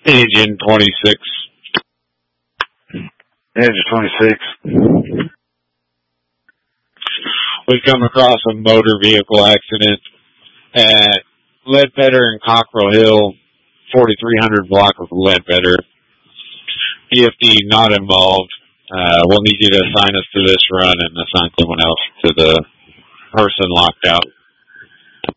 Engine 26. Engine 26. We come across a motor vehicle accident at Ledbetter and Cockrell Hill, 4300 block of Ledbetter. EFD not involved. We'll need you to assign us to this run and assign someone else to the person locked out.